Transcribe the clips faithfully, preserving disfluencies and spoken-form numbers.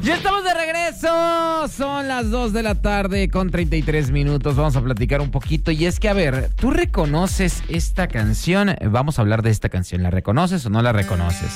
Ya estamos de regreso. Son las dos de la tarde con treinta y tres minutos. Vamos a platicar un poquito. Y es que, a ver, ¿tú reconoces esta canción? Vamos a hablar de esta canción. ¿La reconoces o no la reconoces?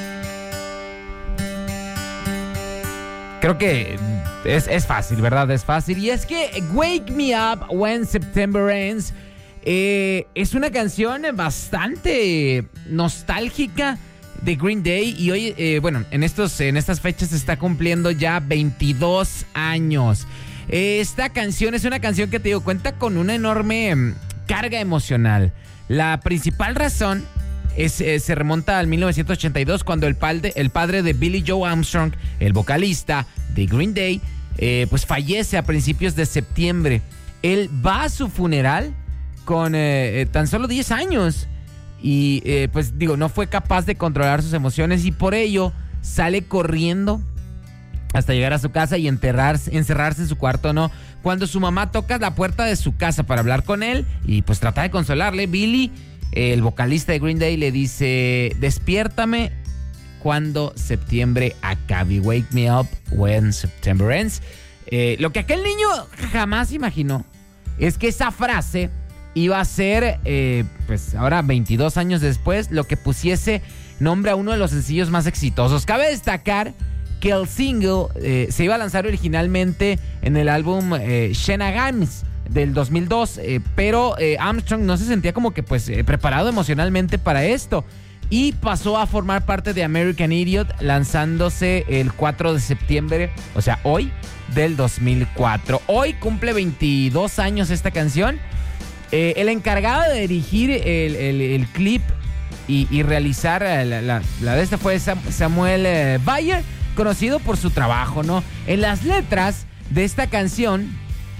Creo que es, es fácil, ¿verdad? Es fácil. Y es que Wake Me Up When September Ends eh, es una canción bastante nostálgica de Green Day. Y hoy, eh, bueno, en, estos, en estas fechas se está cumpliendo ya veintidós años. Eh, esta canción es una canción que, te digo, cuenta con una enorme um, carga emocional. La principal razón Es, eh, se remonta al mil novecientos ochenta y dos, cuando el padre, el padre de Billy Joe Armstrong, el vocalista de Green Day, eh, pues fallece a principios de septiembre. Él va a su funeral con eh, eh, tan solo diez años y eh, pues digo, no fue capaz de controlar sus emociones y por ello sale corriendo hasta llegar a su casa y enterrarse, encerrarse en su cuarto, ¿no? Cuando su mamá toca la puerta de su casa para hablar con él y pues trata de consolarle, Billy, el vocalista de Green Day, le dice: despiértame cuando septiembre acabe. Wake me up when September ends. Eh, lo que aquel niño jamás imaginó es que esa frase iba a ser, eh, pues ahora veintidós años después, lo que pusiese nombre a uno de los sencillos más exitosos. Cabe destacar que el single eh, se iba a lanzar originalmente en el álbum eh, Shenanigans del dos mil dos, eh, pero eh, Armstrong no se sentía como que pues eh, preparado emocionalmente para esto y pasó a formar parte de American Idiot, lanzándose el cuatro de septiembre, o sea, hoy, del dos mil cuatro. Hoy cumple veintidós años esta canción. Eh, el encargado de dirigir el, el, el clip y, y realizar la, la, la de esta fue Samuel eh, Bayer, conocido por su trabajo, ¿no? En las letras de esta canción,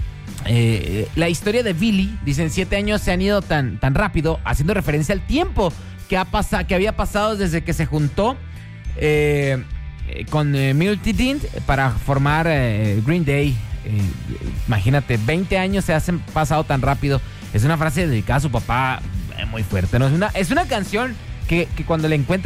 Eh, la historia de Billy, dicen, siete años se han ido tan, tan rápido, haciendo referencia al tiempo que, ha pasa, que había pasado desde que se juntó eh, con eh, Milty Dint para formar eh, Green Day. Eh, imagínate, veinte años se hacen pasado tan rápido. Es una frase dedicada a su papá, eh, muy fuerte, ¿no? Es una, es una canción que, que cuando la encuentras